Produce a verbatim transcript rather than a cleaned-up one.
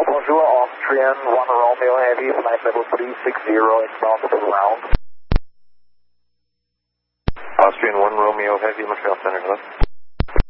bonjour, Austrian one Romeo Heavy, flight level three six zero, inbound to ground. Austrian one Romeo Heavy, Montreal Center, hello.